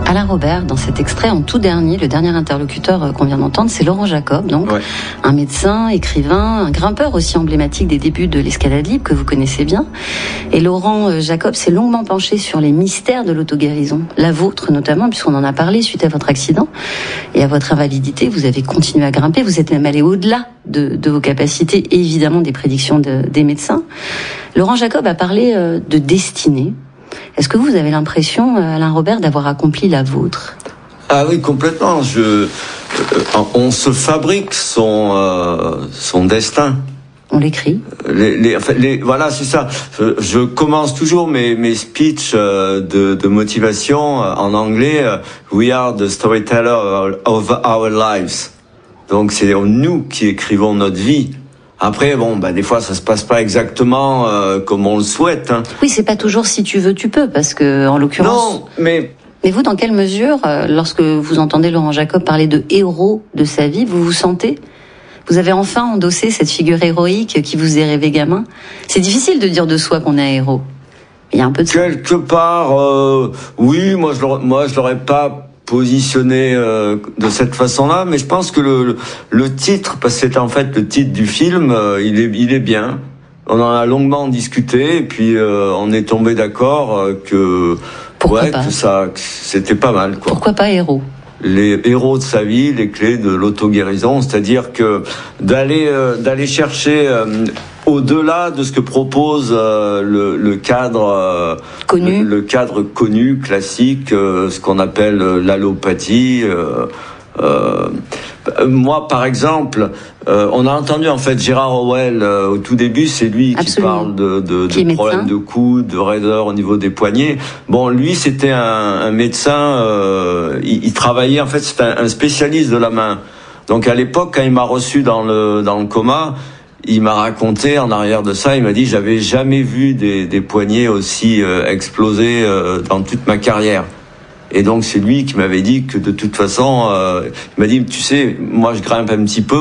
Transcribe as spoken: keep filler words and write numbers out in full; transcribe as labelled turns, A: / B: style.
A: Alain Robert, dans cet extrait en tout dernier, le dernier interlocuteur qu'on vient d'entendre, c'est Laurent Jacob, donc ouais. un médecin, écrivain, un grimpeur aussi emblématique des débuts de l'escalade libre que vous connaissez bien. Et Laurent Jacob s'est longuement penché sur les mystères de l'auto-guérison, la vôtre notamment, puisqu'on en a parlé suite à votre accident et à votre invalidité. Vous avez continué à grimper, vous êtes même allé au-delà de, de vos capacités et évidemment des prédictions de, des médecins. Laurent Jacob a parlé de destinée. Est-ce que vous avez l'impression, Alain Robert, d'avoir accompli la vôtre ?
B: Ah oui, complètement. Je, euh, on se fabrique son, euh, son destin.
A: On l'écrit.
B: Les, les, enfin, les, voilà, c'est ça. Je, je commence toujours mes, mes speeches euh, de, de motivation euh, en anglais. Euh, We are the storyteller of our lives. Donc c'est nous qui écrivons notre vie. Après, bon, bah, des fois, ça se passe pas exactement euh, comme on le souhaite. Hein.
A: Oui, c'est pas toujours si tu veux, tu peux, parce que, en l'occurrence.
B: Non, mais.
A: Mais vous, dans quelle mesure, euh, lorsque vous entendez Laurent Jacob parler de héros de sa vie, vous vous sentez ? Vous avez enfin endossé cette figure héroïque qui vous est rêvée gamin ? C'est difficile de dire de soi qu'on est un héros. Il y a un peu de ça.
B: Quelque part, euh, oui, moi, je l'aurais, moi, je l'aurais pas positionné euh, de cette façon-là, mais je pense que le, le, le titre, parce que c'est en fait le titre du film, euh, il est, il est bien. On en a longuement discuté, et puis euh, on est tombé d'accord euh, que,
A: Pourquoi
B: ouais,
A: pas
B: que ça, que c'était pas mal, quoi.
A: Pourquoi pas héros ?
B: Les héros de sa vie, les clés de l'auto-guérison, c'est-à-dire que d'aller euh, d'aller chercher euh, au-delà de ce que propose euh, le, le cadre euh,
A: connu,
B: le, le cadre connu, classique, euh, ce qu'on appelle euh, l'allopathie. Euh, euh, moi, par exemple, euh, on a entendu en fait Gérard Howell euh, au tout début, c'est lui
A: Absolument.
B: qui parle de, de, de problèmes de coude, de raideur au niveau des poignets. Bon, lui, c'était un, un médecin, euh, il, il travaillait en fait, c'est un, un spécialiste de la main. Donc à l'époque, quand il m'a reçu dans le dans le coma, il m'a raconté en arrière de ça, il m'a dit j'avais jamais vu des, des poignets aussi euh, explosés euh, dans toute ma carrière. Et donc c'est lui qui m'avait dit que de toute façon, euh, il m'a dit tu sais, moi je grimpe un petit peu.